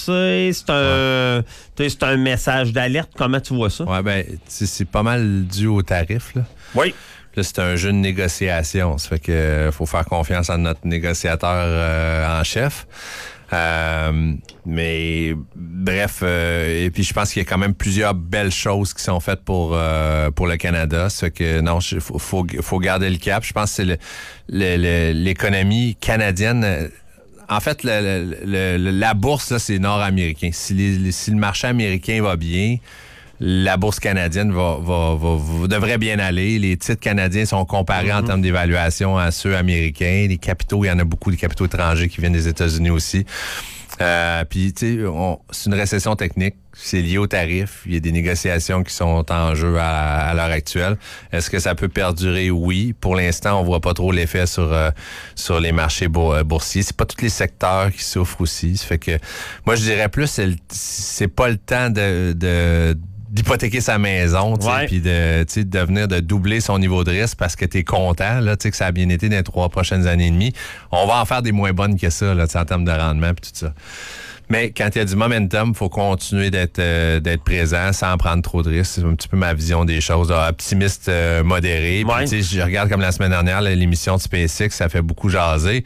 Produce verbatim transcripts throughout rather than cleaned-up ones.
avancé? C'est un, ouais. c'est un message d'alerte? Comment tu vois ça? Oui, bien, c'est pas mal dû au tarif, là. Oui. Là, c'est un jeu de négociation. Ça fait que euh, faut faire confiance à notre négociateur euh, en chef. Euh, mais bref, euh, et puis je pense qu'il y a quand même plusieurs belles choses qui sont faites pour euh, pour le Canada. Ça fait que non, il faut, faut, faut garder le cap. Je pense que c'est le, le, le, l'économie canadienne. En fait, le, le, le, la bourse, là, c'est nord-américain. Si, les, si le marché américain va bien, la bourse canadienne va, va, va, va, devrait bien aller. Les titres canadiens sont comparés mm-hmm. en termes d'évaluation à ceux américains. Les capitaux, il y en a beaucoup de capitaux étrangers qui viennent des États-Unis aussi. Euh, puis, tu sais, c'est une récession technique. C'est lié aux tarifs. Il y a des négociations qui sont en jeu à, à l'heure actuelle. Est-ce que ça peut perdurer? Oui. Pour l'instant, on voit pas trop l'effet sur euh, sur les marchés bour- boursiers. C'est pas tous les secteurs qui souffrent aussi. Ça fait que, moi, je dirais plus, c'est, le, c'est pas le temps de, de d'hypothéquer sa maison, tu sais, puis de, tu sais, de venir de doubler son niveau de risque parce que tu es content, là, tu sais, que ça a bien été dans les trois prochaines années et demie. On va en faire des moins bonnes que ça, là, tu sais, en termes de rendement puis tout ça. Mais quand il y a du momentum, il faut continuer d'être euh, d'être présent sans prendre trop de risques. C'est un petit peu ma vision des choses. Là, optimiste euh, modéré. Puis, tu sais, je regarde comme la semaine dernière, là, l'émission de SpaceX, ça fait beaucoup jaser.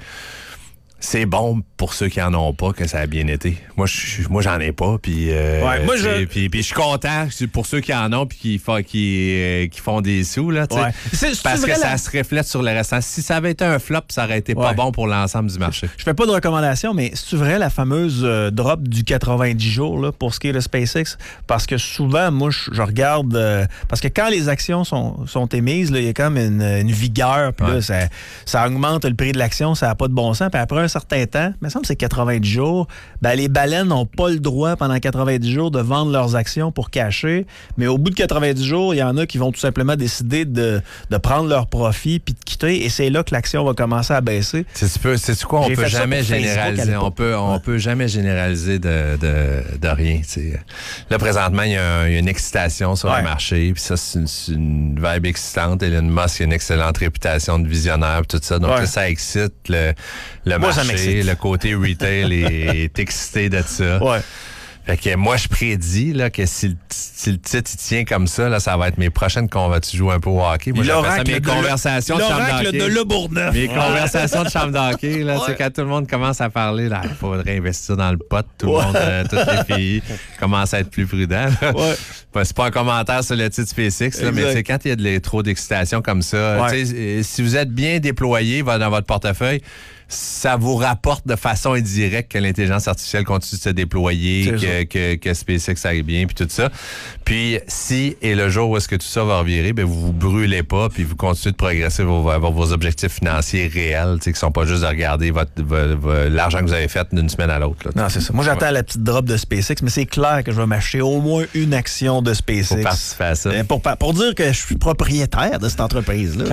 C'est bon pour ceux qui en ont pas que ça a bien été. Moi, je, moi, j'en ai pas, puis euh, ouais, moi je, puis, puis je suis content pour ceux qui en ont puis qui font qui, euh, qui font des sous là, ouais. c'est, c'est parce que la... ça se reflète sur le restant. Si ça avait été un flop, ça aurait été ouais. pas bon pour l'ensemble du marché. Je fais pas de recommandation, mais c'est vrai la fameuse euh, drop du quatre-vingt-dix jours là pour ce qui est de SpaceX, parce que souvent, moi, je, je regarde euh, parce que quand les actions sont sont émises, il y a comme une, une vigueur, puis ouais. là, ça, ça augmente le prix de l'action, ça a pas de bon sens, puis après un certain temps, il me semble que c'est quatre-vingt-dix jours, ben les baleines n'ont pas le droit pendant quatre-vingt-dix jours de vendre leurs actions pour cacher, mais au bout de quatre-vingt-dix jours, il y en a qui vont tout simplement décider de, de prendre leur profit puis de quitter, et c'est là que l'action va commencer à baisser. C'est peu, c'est quoi, on J'ai peut jamais généraliser, on peut, on ouais. peut jamais généraliser de, de, de rien. T'sais. Là, présentement, il y, a un, il y a une excitation sur ouais. le marché, puis ça, c'est une, c'est une vibe excitante. Elon Musk a une excellente réputation de visionnaire, tout ça, donc ouais. là, ça excite le, le Moi, marché, le côté retail est excité de ça. Ouais. Fait que moi, je prédis là, que si le, si le titre il tient comme ça, là, ça va être mes prochaines qu'on va jouer un peu au hockey. Moi, j'appelle ça mes conversations de chambre d'hockey. de Le Bourgneuf. Mes conversations de chambre d'hockey, là, ouais. c'est quand tout le monde commence à parler, là, il faudrait investir dans le pot, tout le ouais. monde, euh, tous les pays commencent à être plus prudents. Ouais. Ben, c'est pas un commentaire sur le titre SpaceX, là, mais c'est quand il y a de les, trop d'excitation comme ça, ouais. si vous êtes bien déployé dans votre portefeuille, ça vous rapporte de façon indirecte que l'intelligence artificielle continue de se déployer, que, que, que SpaceX aille bien, puis tout ça. Puis, si et le jour où est-ce que tout ça va revirer, ben vous vous brûlez pas, puis vous continuez de progresser vos, vos objectifs financiers réels, qui sont pas juste de regarder votre, votre, votre, l'argent que vous avez fait d'une semaine à l'autre. Là. Non, c'est ça. Moi, j'attends ouais. la petite drop de SpaceX, mais c'est clair que je vais m'acheter au moins une action de SpaceX. Pour participer à ça. Pour, pour dire que je suis propriétaire de cette entreprise-là.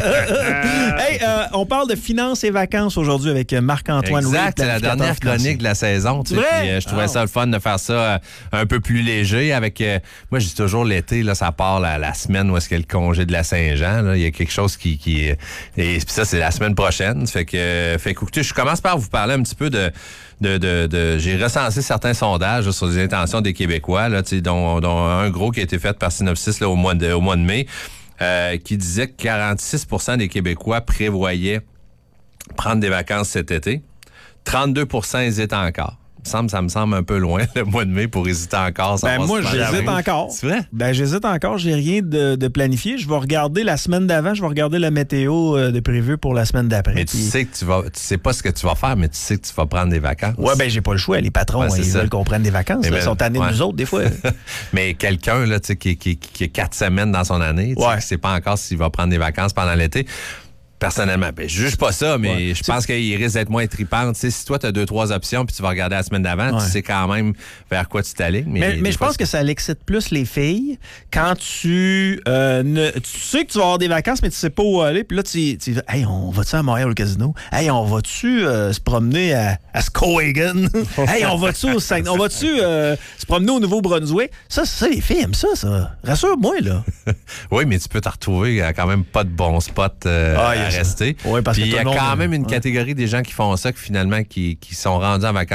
Hey, euh, on parle de finances et vacances aujourd'hui avec Marc-Antoine Reid. Exact, c'est la dernière chronique financier. de la saison. Tu sais, puis, euh, je trouvais ah. ça le fun de faire ça euh, un peu plus léger. Avec, euh, moi, je dis toujours l'été, là, ça part la, la semaine où est-ce qu'il y a le congé de la Saint-Jean. Là. Il y a quelque chose qui... qui et puis ça, c'est la semaine prochaine. Fait que, euh, fait que écoutez, je commence par vous parler un petit peu de... De, de, de, j'ai recensé certains sondages là, sur les intentions des Québécois, là, dont, dont un gros qui a été fait par Synopsis là, au, mois de, au mois de mai, euh, qui disait que quarante-six pour cent des Québécois prévoyaient prendre des vacances cet été. trente-deux pour cent hésitent encore. Ça me, ça me semble un peu loin, le mois de mai, pour hésiter encore. Ben moi, j'hésite encore. C'est vrai? Ben, j'hésite encore. J'ai rien de, de planifié. Je vais regarder la semaine d'avant. Je vais regarder la météo euh, de prévu pour la semaine d'après. Mais tu puis... sais que tu vas, tu sais pas ce que tu vas faire, mais tu sais que tu vas prendre des vacances. Ouais, ben, j'ai pas le choix. Les patrons, ouais, ils ça. veulent qu'on prenne des vacances. Ben, ils sont tannés ouais. de nous autres, des fois. Mais quelqu'un, là, tu sais, qui, qui, qui a quatre semaines dans son année, tu ouais. sais, qui sait pas encore s'il va prendre des vacances pendant l'été. Personnellement, ben, je juge pas ça, mais ouais. je pense qu'il risque d'être moins trippant. Tu sais, si toi, tu as deux, trois options, puis tu vas regarder la semaine d'avant, ouais. tu sais quand même vers quoi tu t'alignes. Mais, mais, mais je pense que ça l'excite plus les filles quand tu euh, ne, tu sais que tu vas avoir des vacances, mais tu sais pas où aller. Puis là, tu dis, hey, on va-tu à Montréal au casino? Hey, on va-tu euh, se promener à, à Skowhegan? Hey, on va-tu au Saint- on va-tu euh, se promener au Nouveau-Brunswick? Ça, ça, les filles aiment ça, ça. Rassure-moi, là. Oui, mais tu peux te retrouver à quand même pas de bons spots. Euh, ah, à rester. Oui, parce Puis que il y a monde, quand même une ouais. catégorie des gens qui font ça, qui finalement qui, qui sont rendus en vacances